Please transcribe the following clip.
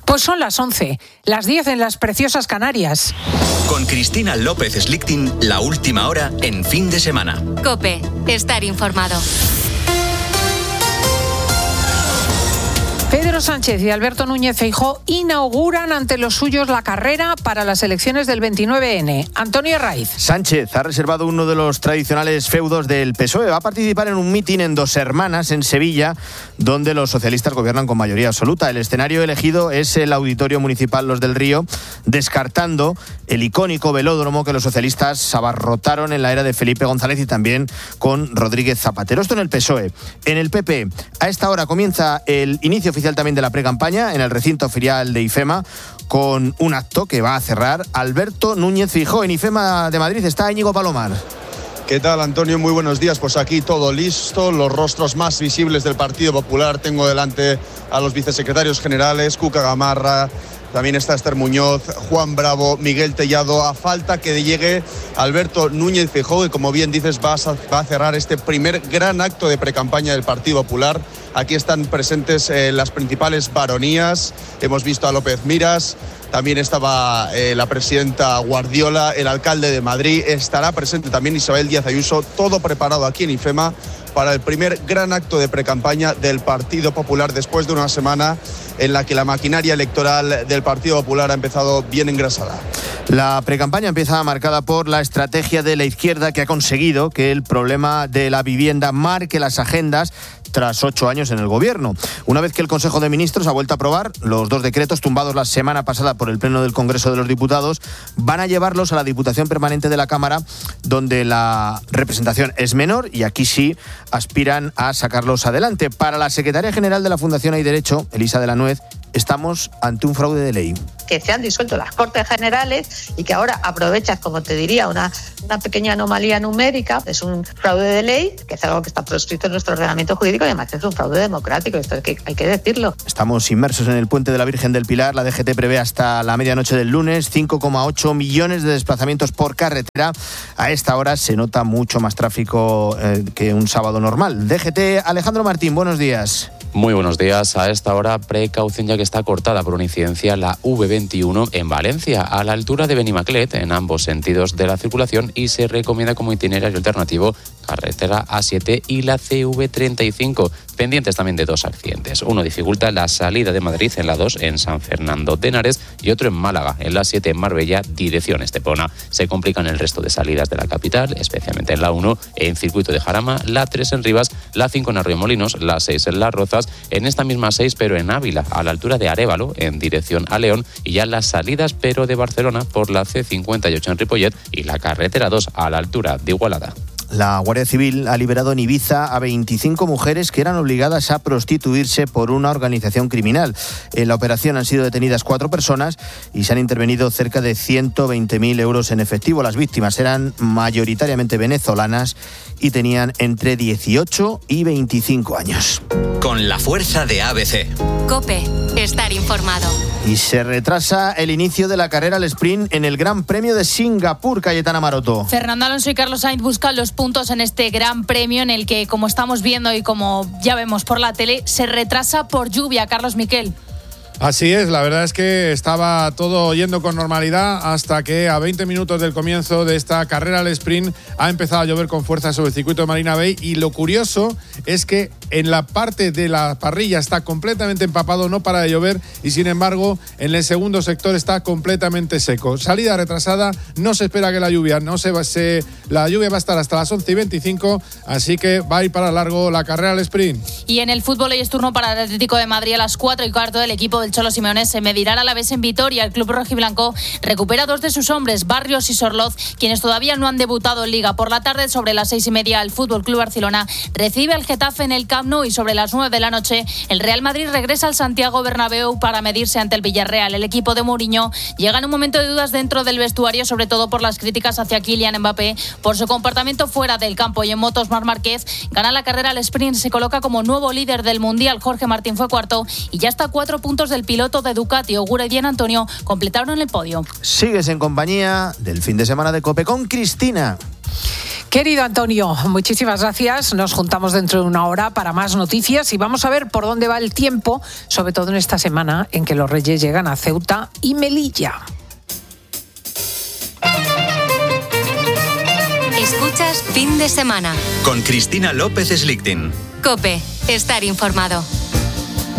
Pues son las 11, las 10 en las preciosas Canarias. Con Cristina López Slichting, la última hora en Fin de Semana. COPE, estar informado. Pedro Sánchez y Alberto Núñez Feijóo inauguran ante los suyos la carrera para las elecciones del 29N. Antonio Herraiz. Sánchez ha reservado uno de los tradicionales feudos del PSOE. Va a participar en un mitin en Dos Hermanas, en Sevilla, donde los socialistas gobiernan con mayoría absoluta. El escenario elegido es el Auditorio Municipal Los del Río, descartando el icónico velódromo que los socialistas abarrotaron en la era de Felipe González y también con Rodríguez Zapatero. Esto en el PSOE. En el PP, a esta hora comienza el inicio oficial también de la precampaña en el recinto ferial de IFEMA, con un acto que va a cerrar Alberto Núñez Feijóo. En IFEMA de Madrid está Íñigo Palomar. ¿Qué tal, Antonio? Muy buenos días. Pues aquí todo listo, los rostros más visibles del Partido Popular. Tengo delante a los vicesecretarios generales, Cuca Gamarra, también está Esther Muñoz, Juan Bravo, Miguel Tellado. A falta que llegue Alberto Núñez Feijóo, que como bien dices va a cerrar este primer gran acto de precampaña del Partido Popular. Aquí están presentes las principales baronías. Hemos visto a López Miras, también estaba la presidenta Guardiola, el alcalde de Madrid, estará presente también Isabel Díaz Ayuso. Todo preparado aquí en IFEMA para el primer gran acto de precampaña del Partido Popular después de una semana en la que la maquinaria electoral del Partido Popular ha empezado bien engrasada. La precampaña empieza marcada por la estrategia de la izquierda, que ha conseguido que el problema de la vivienda marque las agendas tras 8 años en el gobierno. Una vez que el Consejo de Ministros ha vuelto a aprobar los 2 decretos tumbados la semana pasada por el Pleno del Congreso de los Diputados, van a llevarlos a la Diputación Permanente de la Cámara, donde la representación es menor, y aquí sí aspiran a sacarlos adelante. Para la secretaria general de la Fundación Hay Derecho, Elisa de la Nuez, estamos ante un fraude de ley. Que se han disuelto las Cortes Generales y que ahora aprovechas, como te diría, una pequeña anomalía numérica. Es un fraude de ley, que es algo que está proscrito en nuestro ordenamiento jurídico, y además es un fraude democrático. Esto hay que decirlo. Estamos inmersos en el puente de la Virgen del Pilar. La DGT prevé hasta la medianoche del lunes 5,8 millones de desplazamientos por carretera. A esta hora se nota mucho más tráfico que un sábado normal. DGT, Alejandro Martín, buenos días. Muy buenos días. A esta hora, precaución ya que está cortada por una incidencia la V21 en Valencia, a la altura de Benimaclet, en ambos sentidos de la circulación, y se recomienda como itinerario alternativo carretera A7 y la CV35, pendientes también de 2 accidentes. Uno dificulta la salida de Madrid en la 2 en San Fernando de Henares y otro en Málaga, en la 7 en Marbella, dirección Estepona. Se complican el resto de salidas de la capital, especialmente en la 1 en Circuito de Jarama, la 3 en Rivas, la 5 en Arroyomolinos, la 6 en Las Rozas, en esta misma 6 pero en Ávila, a la altura de Arévalo, en dirección a León, y ya las salidas pero de Barcelona por la C58 en Ripollet y la carretera 2 a la altura de Igualada. La Guardia Civil ha liberado en Ibiza a 25 mujeres que eran obligadas a prostituirse por una organización criminal. En la operación han sido detenidas 4 personas y se han intervenido cerca de 120.000 euros en efectivo. Las víctimas eran mayoritariamente venezolanas y tenían entre 18 y 25 años. Con la fuerza de ABC. COPE, estar informado. Y se retrasa el inicio de la carrera al sprint en el Gran Premio de Singapur, Cayetana Maroto. Fernando Alonso y Carlos Sainz buscan los puntos en este Gran Premio, en el que, como estamos viendo y como ya vemos por la tele, se retrasa por lluvia. Carlos Miquel. Así es, la verdad es que estaba todo yendo con normalidad hasta que a 20 minutos del comienzo de esta carrera al sprint ha empezado a llover con fuerza sobre el circuito de Marina Bay, y lo curioso es que en la parte de la parrilla está completamente empapado, no para de llover, y sin embargo en el segundo sector está completamente seco. Salida retrasada, no se espera que la lluvia la lluvia va a estar hasta las 11:25, así que va a ir para largo la carrera al sprint. Y en el fútbol hoy es turno para el Atlético de Madrid. A las 4:15 del equipo del Cholo Simeone se medirá a la vez en Vitoria. El club rojiblanco recupera 2 de sus hombres, Barrios y Sorloz, quienes todavía no han debutado en Liga. Por la tarde, sobre las 6:30, el Fútbol Club Barcelona recibe al Getafe en el Camp Nou, y sobre las 9 de la noche el Real Madrid regresa al Santiago Bernabéu para medirse ante el Villarreal. El equipo de Mourinho llega en un momento de dudas dentro del vestuario, sobre todo por las críticas hacia Kylian Mbappé por su comportamiento fuera del campo. Y en motos, Marc Márquez gana la carrera al sprint, se coloca como nuevo líder del Mundial. Jorge Martín fue cuarto y ya está a 4 puntos del piloto de Ducati. Ogura y Bien Antonio completaron el podio. Sigues en compañía del fin de semana de COPE con Cristina. Querido Antonio, muchísimas gracias. Nos juntamos dentro de una hora para más noticias y vamos a ver por dónde va el tiempo, sobre todo en esta semana en que los Reyes llegan a Ceuta y Melilla. Escuchas Fin de Semana con Cristina López Slichting. COPE. Estar informado.